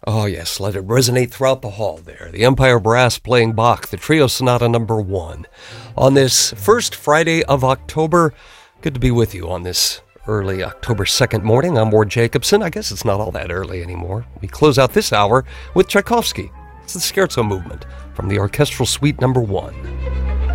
Oh, yes, let it resonate throughout the hall there. The Empire Brass playing Bach, the Trio Sonata number 1. On this first Friday of October, good to be with you on this early October 2nd morning. I'm Ward Jacobson. I guess it's not all that early anymore. We close out this hour with Tchaikovsky. It's the Scherzo movement from the Orchestral Suite number 1.